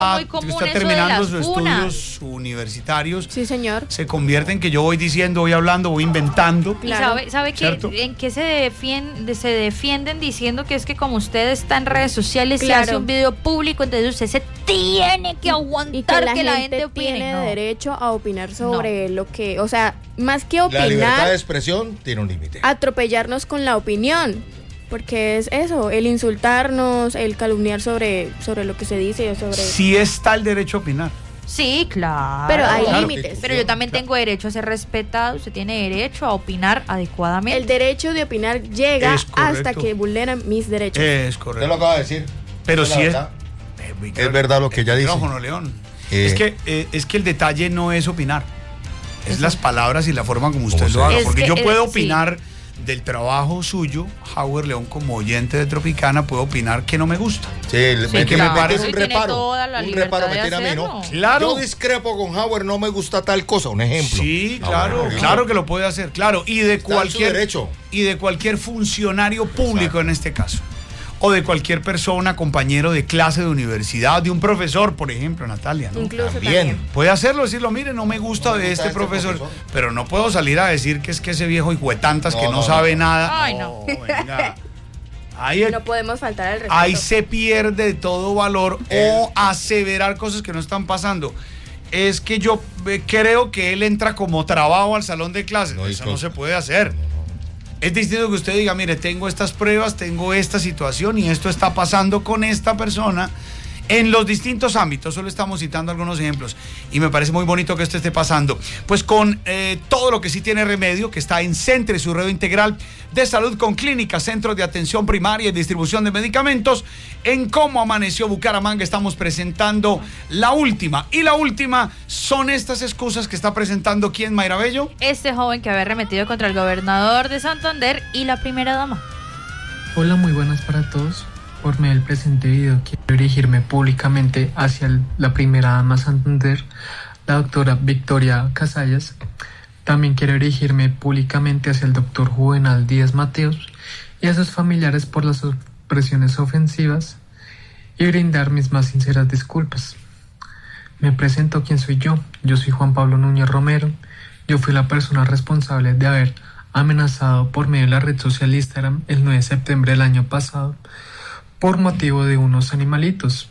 muy común está eso terminando de las sus funas. estudios universitarios. Sí, señor. Se convierte en que yo voy diciendo, voy hablando, voy inventando. Claro. ¿Y sabe ¿Cierto? en qué se defienden diciendo que es que como usted está en redes sociales, se Claro. hace un video público, entonces usted se tiene que aguantar Y que la gente opine? tiene No. derecho a opinar sobre lo que, o sea, más que La libertad de opinar, expresión tiene un límite. atropellarnos con la opinión, porque es eso, el insultarnos, el calumniar sobre lo que se dice o sobre... Sí está el derecho a opinar. Sí, claro. Pero hay Claro. límites. Pero yo también tengo derecho a ser respetado. Usted tiene derecho a opinar adecuadamente. El derecho de opinar llega Es correcto. hasta que vulneran mis derechos. Es Usted lo correcto. acaba de decir. Pero Esa sí la es... verdad. Es verdad lo que ella dice. Micrófono, León. Eh. Es que el detalle no es opinar. Es las palabras y la forma como usted ¿Cómo lo se haga. dice? Porque Es yo que, puedo sí. opinar del trabajo suyo, Howard León, como oyente de Tropicana, puedo opinar que no me gusta. Sí, Sí, que me parece un tiene reparo. toda la Un libertad reparo me de tiene a mí, ¿no? hacerlo. Claro. Yo discrepo con Howard, no me gusta tal cosa. Un ejemplo. Sí, Ah, claro, bueno, claro que lo puede hacer, claro. Y de Está en su cualquier derecho. y de cualquier funcionario público. Exacto. En este caso. O de cualquier persona, compañero de clase de universidad, de un profesor, por ejemplo, Natalia, ¿no? Incluso También. Puede hacerlo, decirlo, mire, no me gusta No me de gusta este este profesor, profesor. pero no puedo salir a decir que es que ese viejo hijuetantas que No, no no, sabe no. nada. Ay, no. Venga. Ahí, No podemos faltar al respeto. ahí se pierde todo valor o aseverar cosas que no están pasando. Es que yo creo que él entra como trabajo al salón de clases. No, y Eso con- no se puede hacer. Es distinto que usted diga, mire, tengo estas pruebas, tengo esta situación y esto está pasando con esta persona en los distintos ámbitos. Solo estamos citando algunos ejemplos y me parece muy bonito que esto esté pasando. Pues con todo lo que sí tiene remedio, que está en Centre, su red integral de salud con clínicas, centros de atención primaria y distribución de medicamentos. En Cómo Amaneció Bucaramanga estamos presentando la última. Y la última son estas excusas que está presentando ¿quién, Mayra Bello? Este joven que había arremetido contra el gobernador de Santander y la primera dama. Hola, muy buenas para todos. Por medio del presente video quiero dirigirme públicamente hacia la primera dama Santander, la doctora Victoria Casallas. También quiero dirigirme públicamente hacia el doctor Juvenal Díaz Mateos y a sus familiares por las expresiones ofensivas y brindar mis más sinceras disculpas. Me presento quién soy yo. Yo soy Juan Pablo Núñez Romero. Yo fui la persona responsable de haber amenazado por medio de la red social Instagram el 9 de septiembre del año pasado por motivo de unos animalitos.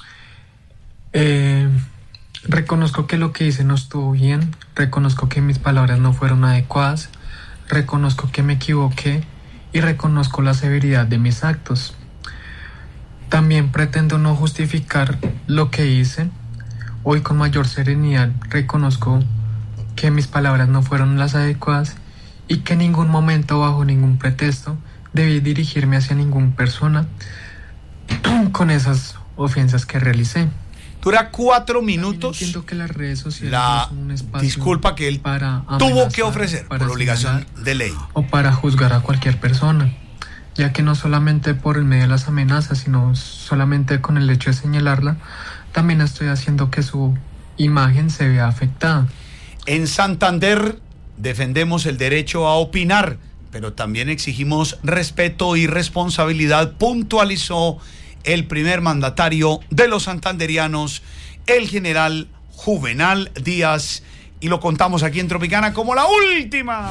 Reconozco que lo que hice no estuvo bien, reconozco que mis palabras no fueron adecuadas, reconozco que me equivoqué y reconozco la severidad de mis actos. También pretendo no justificar lo que hice. Hoy con mayor serenidad reconozco que mis palabras no fueron las adecuadas y que en ningún momento, bajo ningún pretexto, debí dirigirme hacia ninguna persona con esas ofensas que realicé. Dura 4 También minutos. entiendo que las redes sociales La no son un espacio disculpa que él para tuvo amenazar, que ofrecer para por obligación señalar de ley. o para juzgar a cualquier persona, ya que no solamente por el medio de las amenazas, sino solamente con el hecho de señalarla, también estoy haciendo que su imagen se vea afectada. En Santander defendemos el derecho a opinar, pero también exigimos respeto y responsabilidad, puntualizó el primer mandatario de los santanderianos, el general Juvenal Díaz, y lo contamos aquí en Tropicana como la última.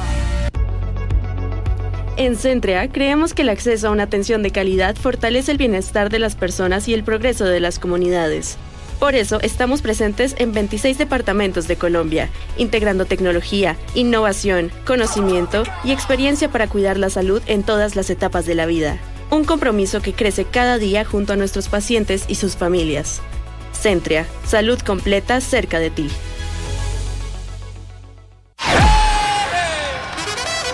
En Centrea creemos que el acceso a una atención de calidad fortalece el bienestar de las personas y el progreso de las comunidades. Por eso estamos presentes en 26 departamentos de Colombia, integrando tecnología, innovación, conocimiento y experiencia para cuidar la salud en todas las etapas de la vida. Un compromiso que crece cada día junto a nuestros pacientes y sus familias. Centrea, salud completa cerca de ti.